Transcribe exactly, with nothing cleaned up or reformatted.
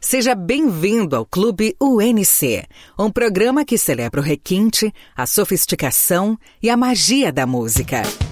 Seja bem-vindo ao Clube U N C, um programa que celebra o requinte, a sofisticação e a magia da música.